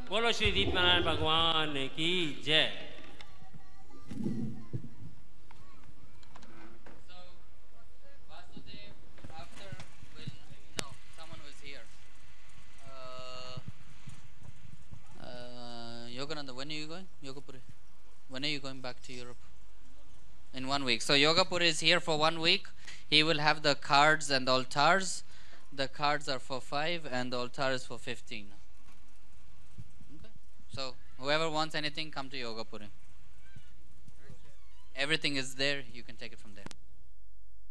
बोलो श्री दीपनारायण भगवान की जय। Yogananda, when are you going? Yogapuri. When are you going back to Europe? In 1 week. So Yogapuri is here for 1 week. He will have the cards and altars. The cards are for 5 and the altar is for 15. Okay. So whoever wants anything, come to Yogapuri. Everything is there. You can take it from there.